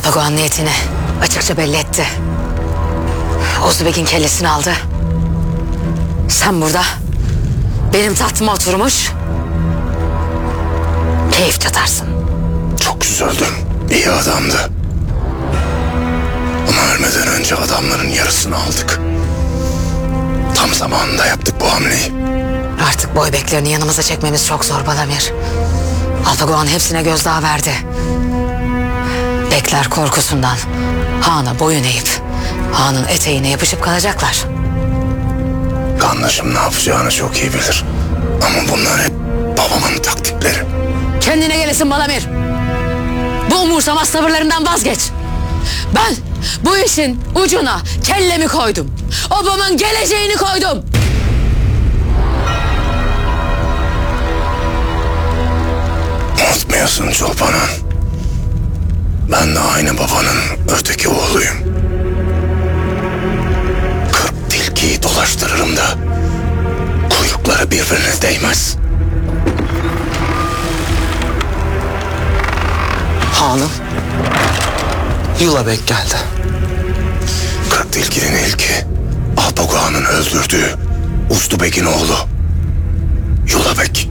Alpagoğan niyetini açıkça belli etti. Uzbek'in kellesini aldı. Sen burada benim tahtıma oturmuş keyif çatarsın. Çok üzüldüm. İyi adamdı. Ama ölmeden önce adamların yarısını aldık. Tam zamanında yaptık bu hamleyi. Artık boy beklerini yanımıza çekmemiz çok zor Balamir. Alpagoğan hepsine gözdağı verdi. Bekler korkusundan Han'a boyun eğip Han'ın eteğine yapışıp kalacaklar. Kandaşım ne yapacağını çok iyi bilir. Ama bunlar hep babamın taktikleri. Kendine gelesin Balamir. Bu umursamaz tavırlarından vazgeç. Ben bu işin ucuna kellemi koydum. Obamın geleceğini koydum. Unutmuyorsun Çolpanan. Ben de aynı babanın öteki oğluyum. 40 tilkiyi dolaştırırım da kuyrukları birbirine değmez. Hanım, Yulabek geldi. 40 tilkinin ilki Alpagoğan'ın öldürdüğü Uzbek'in oğlu Yulabek.